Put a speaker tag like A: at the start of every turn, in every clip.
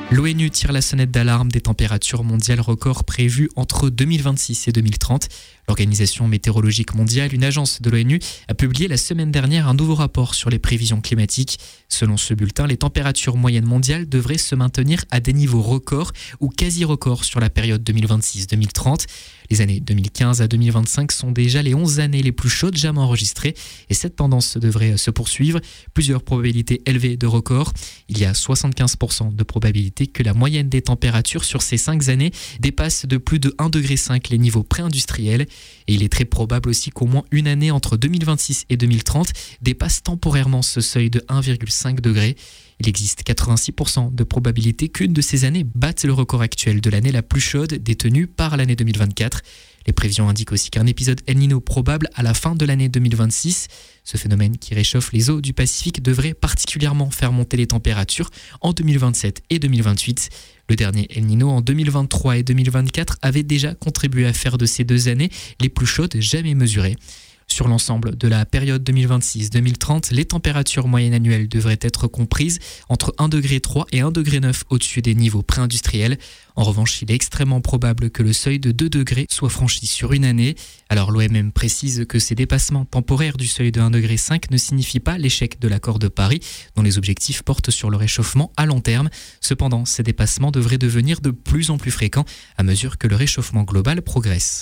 A: L'ONU tire la sonnette d'alarme des températures mondiales records prévues entre 2026 et 2030. L'Organisation météorologique mondiale, une agence de l'ONU, a publié la semaine dernière un nouveau rapport sur les prévisions climatiques. Selon ce bulletin, les températures moyennes mondiales devraient se maintenir à des niveaux records ou quasi-records sur la période 2026-2030. Les années 2015 à 2025 sont déjà les 11 années les plus chaudes jamais enregistrées et cette tendance devrait se poursuivre. Plusieurs probabilités élevées de records. Il y a 75% de probabilité que la moyenne des températures sur ces 5 années dépasse de plus de 1,5 degré les niveaux pré-industriels. Et il est très probable aussi qu'au moins une année entre 2026 et 2030 dépasse temporairement ce seuil de 1,5 degré. Il existe 86% de probabilité qu'une de ces années batte le record actuel de l'année la plus chaude détenue par l'année 2024. Les prévisions indiquent aussi qu'un épisode El Niño probable à la fin de l'année 2026. Ce phénomène qui réchauffe les eaux du Pacifique devrait particulièrement faire monter les températures en 2027 et 2028. Le dernier El Niño en 2023 et 2024 avait déjà contribué à faire de ces 2 années les plus chaudes jamais mesurées. Sur l'ensemble de la période 2026-2030, les températures moyennes annuelles devraient être comprises entre 1,3 degré et 1,9 degré au-dessus des niveaux pré-industriels. En revanche, il est extrêmement probable que le seuil de 2 degrés soit franchi sur une année. Alors l'OMM précise que ces dépassements temporaires du seuil de 1,5 degré ne signifient pas l'échec de l'accord de Paris, dont les objectifs portent sur le réchauffement à long terme. Cependant, ces dépassements devraient devenir de plus en plus fréquents à mesure que le réchauffement global progresse.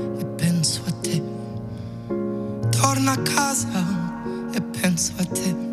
B: Torno a casa e penso a te.